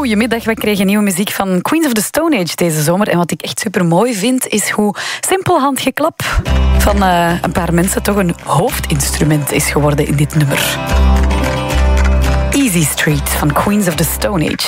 Goedemiddag, we kregen nieuwe muziek van Queens of the Stone Age deze zomer. En wat ik echt super mooi vind, is hoe simpel handgeklap van een paar mensen toch een hoofdinstrument is geworden in dit nummer. Easy Street van Queens of the Stone Age.